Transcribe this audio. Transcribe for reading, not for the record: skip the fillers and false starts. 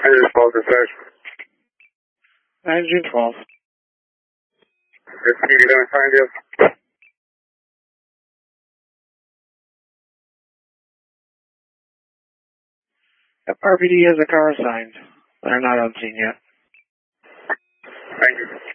June 12th, dispatch. 9 June 12th. Can you get down find you? RPD has a car assigned. They're not on scene yet. Thank you.